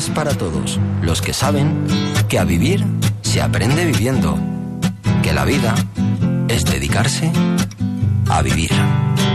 es para todos los que saben que a vivir se aprende viviendo, que la vida es dedicarse a vivir.